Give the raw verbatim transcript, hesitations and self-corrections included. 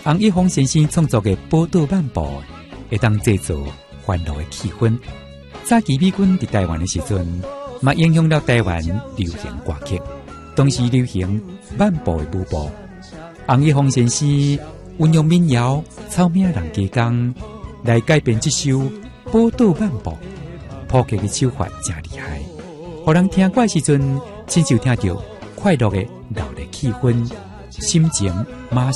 洪一峰先生创作的宝岛漫步，会当制造欢乐的气氛。早期美军伫台湾的时阵，嘛影响了台湾流行歌曲，当时流行漫步的舞步。洪一峰先生运用民谣、草岭人家工来改编这首《宝岛漫步》，谱曲的手法真厉害，互人听过的时阵，亲像听到快乐的热烈气氛，心情马